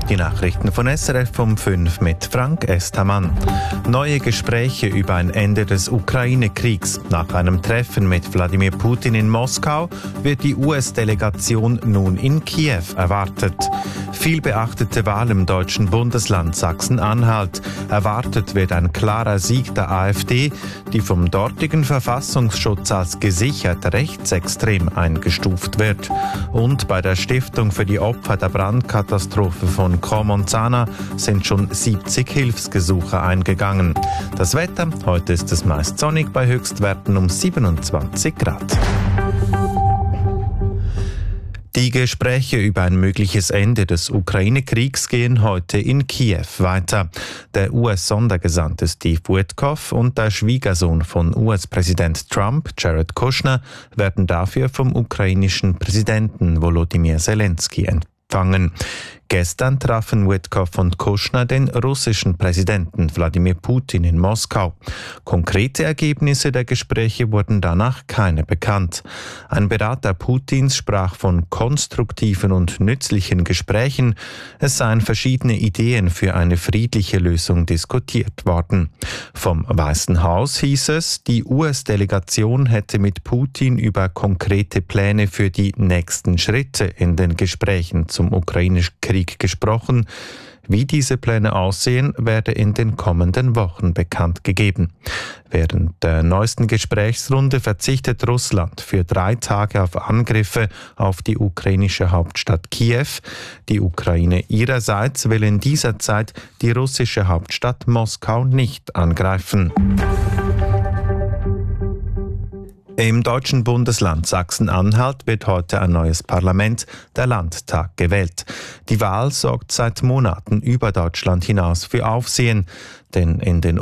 Die Nachrichten von SRF um 5 mit Frank Estamann. Neue Gespräche über ein Ende des Ukraine-Kriegs. Nach einem Treffen mit Wladimir Putin in Moskau wird die US-Delegation nun in Kiew erwartet. Viel beachtete Wahl im deutschen Bundesland Sachsen-Anhalt. Erwartet wird ein klarer Sieg der AfD, die vom dortigen Verfassungsschutz als gesichert rechtsextrem eingestuft wird. Und bei der Stiftung für die Opfer der Brandkatastrophe von Crans-Montana sind schon 70 Hilfsgesuche eingegangen. Das Wetter, heute ist es meist sonnig bei Höchstwerten um 27 Grad. Die Gespräche über ein mögliches Ende des Ukraine-Kriegs gehen heute in Kiew weiter. Der US-Sondergesandte Steve Witkoff und der Schwiegersohn von US-Präsident Trump, Jared Kushner, werden dafür vom ukrainischen Präsidenten Volodymyr Zelensky empfangen. Gestern trafen Witkoff und Kushner den russischen Präsidenten Wladimir Putin in Moskau. Konkrete Ergebnisse der Gespräche wurden danach keine bekannt. Ein Berater Putins sprach von konstruktiven und nützlichen Gesprächen. Es seien verschiedene Ideen für eine friedliche Lösung diskutiert worden. Vom Weißen Haus hieß es, die US-Delegation hätte mit Putin über konkrete Pläne für die nächsten Schritte in den Gesprächen zum ukrainischen Krieg gesprochen. Wie diese Pläne aussehen, werde in den kommenden Wochen bekannt gegeben. Während der neuesten Gesprächsrunde verzichtet Russland für 3 Tage auf Angriffe auf die ukrainische Hauptstadt Kiew. Die Ukraine ihrerseits will in dieser Zeit die russische Hauptstadt Moskau nicht angreifen. Im deutschen Bundesland Sachsen-Anhalt wird heute ein neues Parlament, der Landtag, gewählt. Die Wahl sorgt seit Monaten über Deutschland hinaus für Aufsehen, denn in den